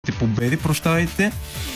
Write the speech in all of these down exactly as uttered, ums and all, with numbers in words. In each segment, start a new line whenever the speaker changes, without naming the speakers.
победи, прощавайте,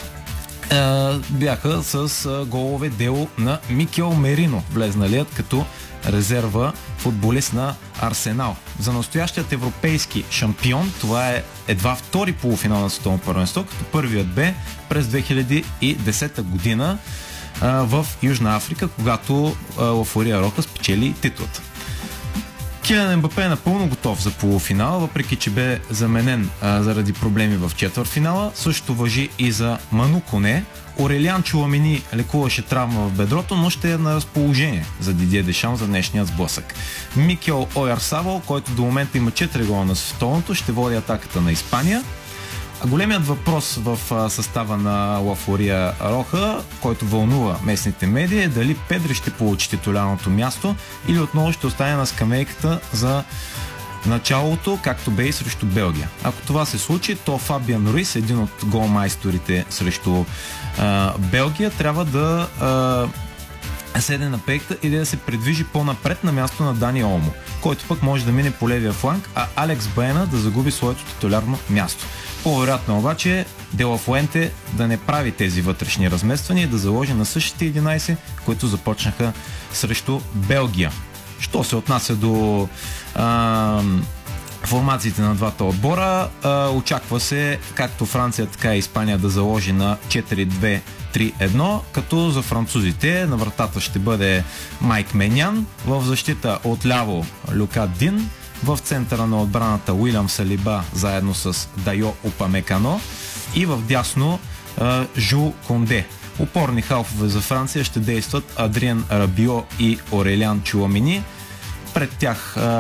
бяха с голове дело на Микел Мерино, влезналият като резерва футболист на Арсенал. За настоящият европейски шампион това е едва втори полуфинал на световно първенство, като първият бе през две хиляди и десета година а, в Южна Африка, когато Лафория Роха спечели титлата. Килиан Ембапе е напълно готов за полуфинала, въпреки че бе заменен а, заради проблеми в четвъртфинала. Същото важи и за Ману Коне. Орелиан Чуамини лекуваше травма в бедрото, но ще е на разположение за Дидие Дешам за днешният сблъсък. Микел Ойарсабал, който до момента има четири гола на световното, ще води атаката на Испания. А големият въпрос в състава на Лафория Роха, който вълнува местните медии, е дали Педри ще получи титулярното място или отново ще остане на скамейката за началото, както бе и срещу Белгия. Ако това се случи, то Фабиан Руис, един от голмайсторите срещу а, Белгия, трябва да а, седне на пейката или да се придвижи по-напред на място на Дани Олмо, който пък може да мине по левия фланг, а Алекс Баена да загуби своето титулярно място. По-вероятно обаче Де Ла Фуенте да не прави тези вътрешни размествания и да заложи на същите единайсет, които започнаха срещу Белгия. Що се отнася до а, формациите на двата отбора, а, очаква се както Франция, така и Испания да заложи на четири две три едно, като за французите на вратата ще бъде Майк Менян, в защита отляво Люка Дин, в центъра на отбраната Уилям Салиба заедно с Дайо Упамекано и в дясно а, Жу Конде. Опорни халфове за Франция ще действат Адриан Рабио и Орелиан Чуамини. Пред тях